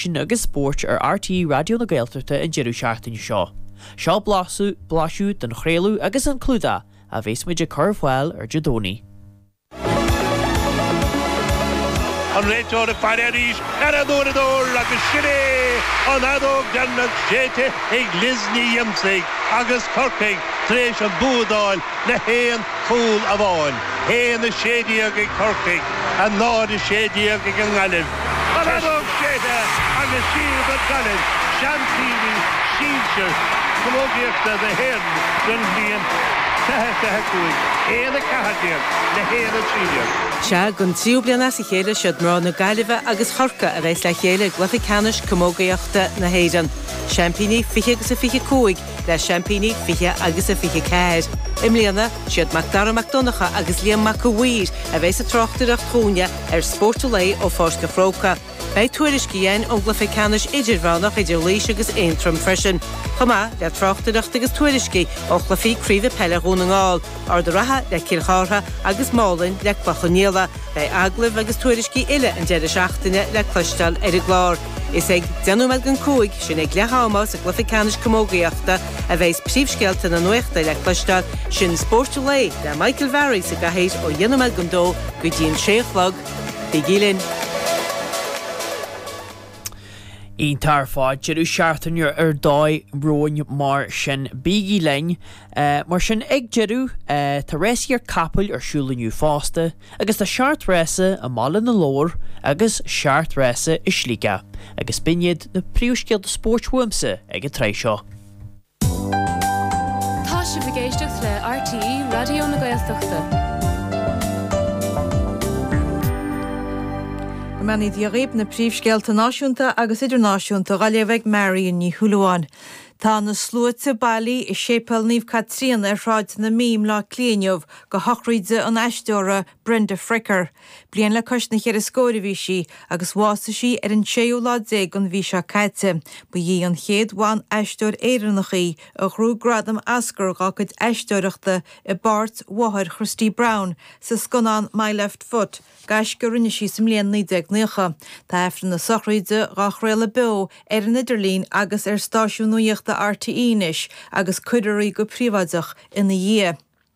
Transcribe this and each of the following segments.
action agus sport RTE Radio na Gaeltachta in Jeru seachtain seo. Seo blasú den chréalú agus an clúda a bhés muid a curvhil Jadoni. An réitó de Fareris ar a dór agus sinné an adóg denna séte ag Lisní Yamsaig agus Corcaig tréis an búdáil na héan cúl a bháin. Héan na sédiag ag Corcaig a nád a sédiag ag an Galib. An adóg séte agus síad an Galib. Seantíní sínsir cumógiachta na héan don bhíon Cúig. Héan a cahadiag na héan a trídiag. Se gon tríú bliana sa chéile siad mrá na Gaillimhe agus Chorca a rééis le chéile gluficanis cumógaíochta na héireann. Champíní fiche agus a fiche cúig le champíní fiche agus a fiche céir. Imlíana siad Macdara Macdonacha agus Liam Macawír a bheits a trochtaireacht chúne Sportolé ó Fáisce Fróca. Bei tuairiscíin ó gluficanis idirmhánach idir líis agus éintrum freisin. Chomá le trochtaireacht agus tuairiscí ó chlufií críomh peile rúnaáil, ar do ratha le Cilchártha agus Málainn le Clachaníola, bei aglah agus tuairiscí ile an deidir seachtaine le Cloisteáil ar a glár. Is ag denúmid an cúig sin ag lehamá sa gluficanis cumógaíochta a bheits príomhscealta na nuachta le Cloisteáil sin Sportolé le Michael Varry sa gahéis ó dhéanamid an dó go dtíon séchlog Bigílinn. Ín tar fáid Jeru seachtainir dóid róin mar sin Bigílinn mar sin ag Jeru tá réisí capall siúlaniu fásta agus tá seart réise a mála na lór agus seart réise i Slíce agus biniad na príomhscealta sporthuamsa ag a tréis seo. Tá si bhgéisteach le RTE Radio na Gaeltachta. Mani diaréb na príomhscealta náisiúnta agus idirnáisiúnta Gaillimh Marion ní Thuúlaáin. Tá na slúite bailí i sépal níomh Catríon ar ráid na mím lá clíneamh go hochríide an eisteora Brenda Fricker. Blian le cos na chéir scóirihí si agus bhásta si ar an 16 an bhí se caite. Bu dhí an chéad bhain eisteoir éireannachaí a chrú gradam ascar gachad eisteoireachta i Bart Wahar Christy Brown sa sconán My Left Foot. Gais go rinne si sem líon 19. Tá efran na sochríide gach réile be ar an Idirlín agus ar stáisiún nuíochta RTE-nis agus cuidirí go príomhaideach ina dhé.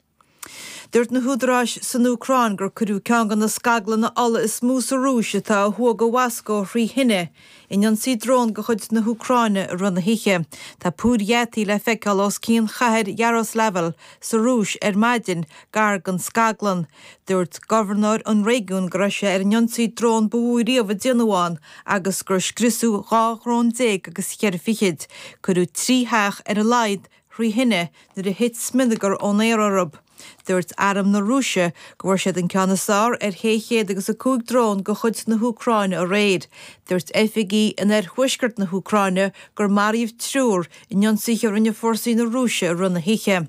Dúirt na húdaráis san Ucrán gur cuidiú ceangan na scaglan na alla is mús a rúise tá thua go wasco rí hinne. Inon si drón go chud na Ucráine a runna hiche. Tá púdhétaí le feiceáil os cín chahead Yaroslavl sa rúis ar maidin gar gan scaglan. Dúirt governor an réigiún go raise ar inon si drón búíomh déanamháin agus gur scrisú 2 agus cheir fichiid. Cuidiú trítheach ar a laid rí hinne nuair a hit sminnegar ón éararab. Dúirt Adam na Rúise go bhfuair siad an ceannasáir ar chéad agus a 2 drón go chud na Ucráine a réad. Dúirt FIG in ar thuisceart na Ucráine gur maríomh trúr inionsaí ar rinne fórsaí na Rúise runna hiche.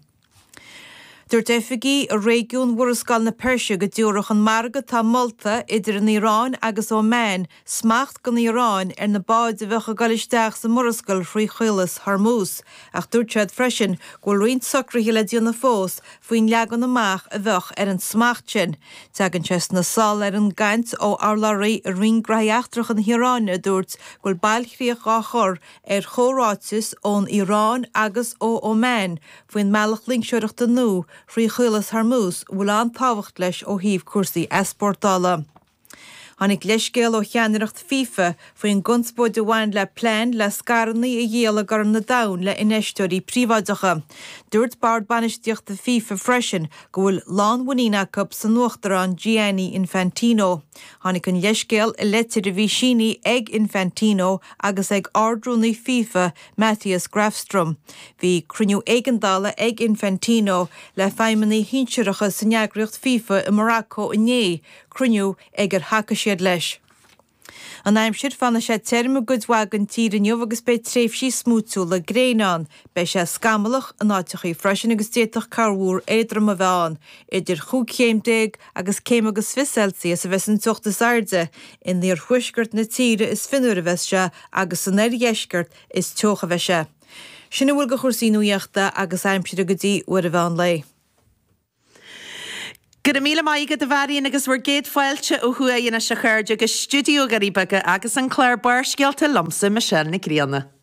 Dúirt FIG a réigiún mhuirascal na Persia go dúrach an marga tá Malta idir an Irán agus Oman smacht gan Irán ar na báid a bheith a galisteach sa mhuirascal faoi chuilas Hormuz. Ach dúirt siad freisin go roiint socraí le díonna fós faoin leagan amach a bheith ar an smacht sin. Teagan ses na sal ar an gaint ó Arlarí a ring graíachtrach an Iráine dúirt goil bailchríoch á chur ar chóráitis ón Irán agus ó Oman faoin meallach linkseoireachta nó Frí chuilas Hormuz bhfuil an táhacht leis ó híomh cuasaí esportála. Hannig leiscéal ó cheannaíocht FIFA faoin gunspóid amháin le plán le scarnaí a dhéal gar na dam le ineisteoirí príomhaideacha. Dúirt bard banisteochta FIFA freisin go bhfuil lán Cup san nuachtarán Gianni Infantino. Hannig an leiscéal i letir a bhí síní ag Infantino agus ag ardrúnaí FIFA Matthias Grafstrom. Bhí cruniú éigeandála ag Infantino le feimimeí hínseiricha san neagraíocht FIFA i Morocco inné, cruniú ag ar haca siad leis. An aimsir fanna sé term goodwagan tírinniuh agus be tréfhsí smútú le gréinán, be sé scamalach an áitichaí freisin agus déach carhúr éadram a bheáin, idir 5 agus 5 agus 5 Celsius a bheits an tuachtas airde, in níor thuisgurt na tíre is finúir a bheits se agus san éigeisgurt is teocha bheith se. Sinna bhfuil go chósaí nuíochta agus aimsir a go dtí uair a bheán lei. Gyda míle maigad a bharíon agus bhar géad fáilte ó thuaíonna se chuirde agus studioú garíbacha agus an chléir bar scialta lomsa Michelle na Grianna.